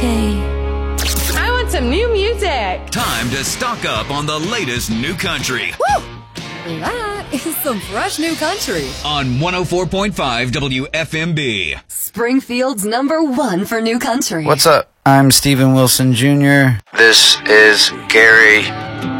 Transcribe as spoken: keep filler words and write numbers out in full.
okay. I want some new music. Time to stock up on the latest new country. Woo! That is some fresh new country. On one oh four point five W F M B. Springfield's number one for new country. What's up? I'm Steven Wilson Junior This is Gary.